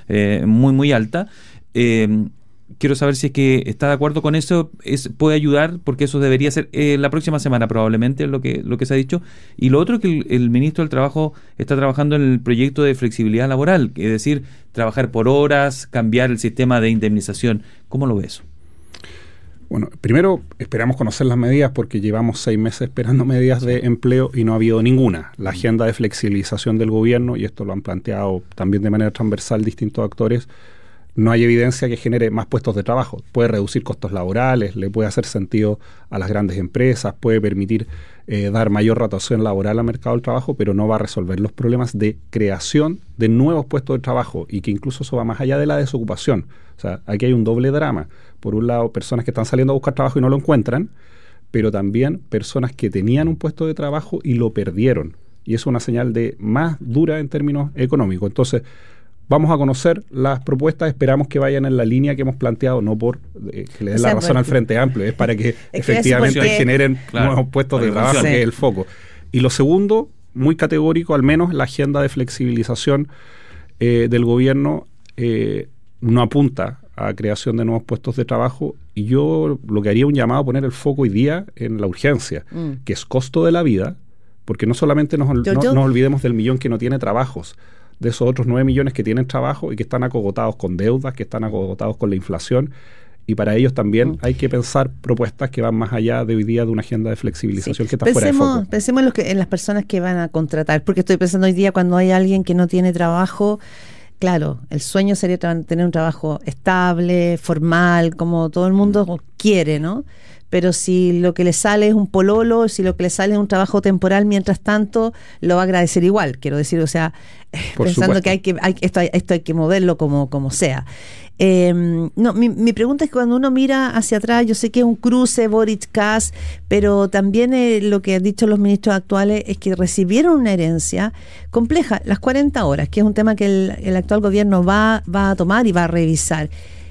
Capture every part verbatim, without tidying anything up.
eh, muy, muy alta. Eh, quiero saber si es que está de acuerdo con eso, es, puede ayudar, porque eso debería ser eh, la próxima semana probablemente, lo que, lo que se ha dicho. Y lo otro es que el, el ministro del Trabajo está trabajando en el proyecto de flexibilidad laboral, es decir, trabajar por horas, cambiar el sistema de indemnización. ¿Cómo lo ve eso? Bueno, primero esperamos conocer las medidas porque llevamos seis meses esperando medidas de empleo y no ha habido ninguna. La agenda de flexibilización del gobierno, y esto lo han planteado también de manera transversal distintos actores, no hay evidencia que genere más puestos de trabajo. Puede reducir costos laborales, le puede hacer sentido a las grandes empresas, puede permitir eh, dar mayor rotación laboral al mercado del trabajo, pero no va a resolver los problemas de creación de nuevos puestos de trabajo, y que incluso eso va más allá de la desocupación. O sea, aquí hay un doble drama. Por un lado, personas que están saliendo a buscar trabajo y no lo encuentran, pero también personas que tenían un puesto de trabajo y lo perdieron. Y eso es una señal de más dura en términos económicos. Entonces, vamos a conocer las propuestas, esperamos que vayan en la línea que hemos planteado, no por eh, que le den o sea, la razón al Frente Amplio, es para que es efectivamente que generen claro, nuevos puestos de trabajo, que es el foco. Y lo segundo, muy categórico, al menos la agenda de flexibilización eh, del gobierno eh, no apunta a creación de nuevos puestos de trabajo, y yo lo que haría un llamado a poner el foco hoy día en la urgencia, mm. que es costo de la vida, porque no solamente nos, yo, no, yo... nos olvidemos del millón que no tiene trabajos, de esos otros nueve millones que tienen trabajo y que están acogotados con deudas, que están acogotados con la inflación, y para ellos también mm. hay que pensar propuestas que van más allá de hoy día de una agenda de flexibilización sí. que está pensemos, fuera de foco. Pensemos en, los que, en las personas que van a contratar, porque estoy pensando hoy día cuando hay alguien que no tiene trabajo. Claro, el sueño sería tra- tener un trabajo estable, formal, como todo el mundo mm. quiere, ¿no? Pero si lo que le sale es un pololo, si lo que le sale es un trabajo temporal, mientras tanto, lo va a agradecer igual, quiero decir, o sea, Por pensando supuesto. que hay que hay, esto, hay, esto hay que moverlo como, como sea. Eh, no, mi, mi pregunta es que cuando uno mira hacia atrás, yo sé que es un cruce Boric-Kass, pero también eh, lo que han dicho los ministros actuales es que recibieron una herencia compleja, las cuarenta horas, que es un tema que el, el actual gobierno va, va a tomar y va a revisar.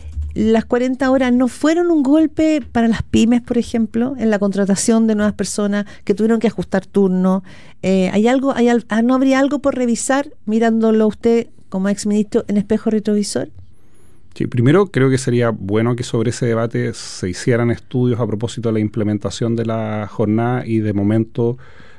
Las cuarenta horas no fueron un golpe para las pymes, por ejemplo, en la contratación de nuevas personas que tuvieron que ajustar turno. Eh, ¿hay algo, hay, ¿No habría algo por revisar mirándolo usted como exministro en espejo retrovisor? Sí, primero creo que sería bueno que sobre ese debate se hicieran estudios a propósito de la implementación de la jornada, y de momento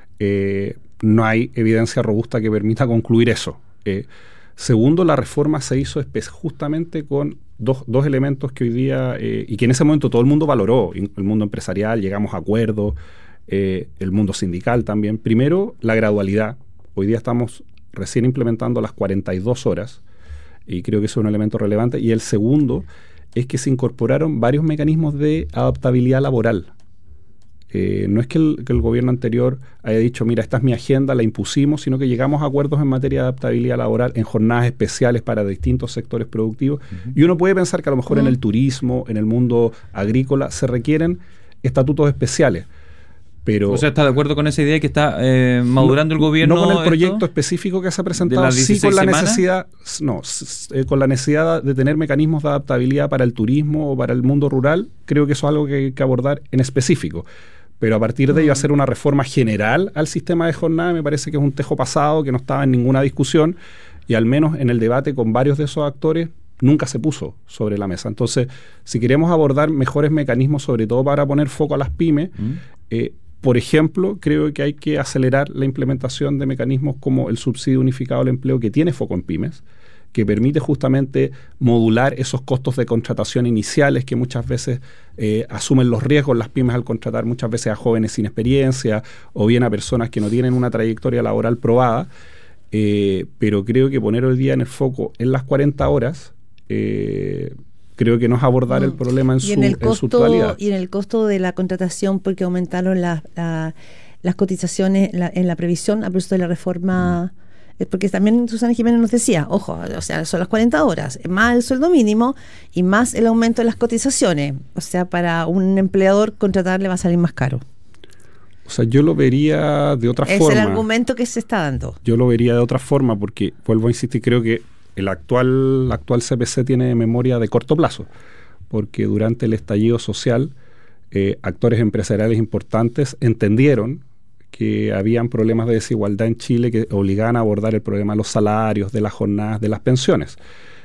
eh, no hay evidencia robusta que permita concluir eso. Eh, segundo, la reforma se hizo espe- justamente con dos, dos elementos que hoy día, eh, y que en ese momento todo el mundo valoró, el mundo empresarial, llegamos a acuerdos, eh, el mundo sindical también. Primero, la gradualidad. Hoy día estamos recién implementando las cuarenta y dos horas, y creo que eso es un elemento relevante. Y el segundo es que se incorporaron varios mecanismos de adaptabilidad laboral. Eh, no es que el, que el gobierno anterior haya dicho, mira, esta es mi agenda, la impusimos, sino que llegamos a acuerdos en materia de adaptabilidad laboral en jornadas especiales para distintos sectores productivos. Uh-huh. Y uno puede pensar que a lo mejor uh-huh. en el turismo, en el mundo agrícola, se requieren estatutos especiales. Pero, o sea, ¿está de acuerdo con esa idea que está eh, madurando no, el gobierno? No con el proyecto esto, específico que se ha presentado, sí con la semanas? necesidad, no, eh, con la necesidad de tener mecanismos de adaptabilidad para el turismo o para el mundo rural. Creo que eso es algo que hay que abordar en específico. Pero a partir de ello hacer una reforma general al sistema de jornada me parece que es un tejo pasado que no estaba en ninguna discusión, y al menos en el debate con varios de esos actores nunca se puso sobre la mesa. Entonces, si queremos abordar mejores mecanismos, sobre todo para poner foco a las pymes, mm. eh, por ejemplo, creo que hay que acelerar la implementación de mecanismos como el subsidio unificado al empleo, que tiene foco en pymes, que permite justamente modular esos costos de contratación iniciales que muchas veces eh, asumen los riesgos las pymes al contratar muchas veces a jóvenes sin experiencia o bien a personas que no tienen una trayectoria laboral probada. Eh, pero creo que poner hoy día en el foco en las cuarenta horas eh, creo que no es abordar mm. el problema en, su, en, el costo, en su totalidad. Y en el costo de la contratación, porque aumentaron la, la, las cotizaciones la, en la previsión a propósito de la reforma, mm. porque también Susana Jiménez nos decía, ojo, o sea, son las cuarenta horas, más el sueldo mínimo y más el aumento de las cotizaciones. O sea, para un empleador contratarle va a salir más caro. O sea, yo lo vería de otra es forma. Es el argumento que se está dando. Yo lo vería de otra forma porque, vuelvo a insistir, creo que el actual, actual C P C tiene memoria de corto plazo, porque durante el estallido social, eh, actores empresariales importantes entendieron que habían problemas de desigualdad en Chile que obligaban a abordar el problema de los salarios, de las jornadas, de las pensiones.